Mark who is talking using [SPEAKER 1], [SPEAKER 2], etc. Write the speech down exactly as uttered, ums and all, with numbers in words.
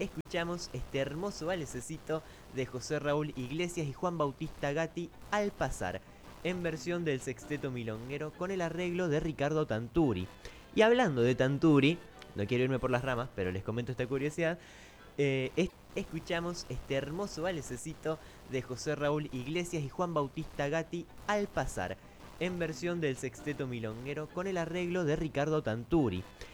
[SPEAKER 1] escuchamos este hermoso balsecito de José Raúl Iglesias y Juan Bautista Gatti, Al pasar, en versión del Sexteto Milonguero con el arreglo de Ricardo Tanturi. Y hablando de Tanturi, no quiero irme por las ramas, pero les comento esta curiosidad, eh, es- escuchamos este hermoso balsecito de José Raúl Iglesias y Juan Bautista Gatti, Al pasar, en versión del Sexteto Milonguero con el arreglo de Ricardo Tanturi.